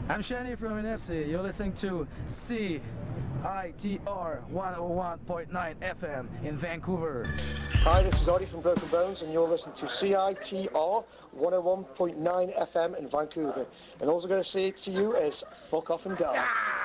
I'm Shani from NFC. You're listening to CITR 101.9 FM in Vancouver. Hi, this is Audie from Broken Bones, and you're listening to CITR 101.9 FM in Vancouver. And all I'm going to say to you is, fuck off and die.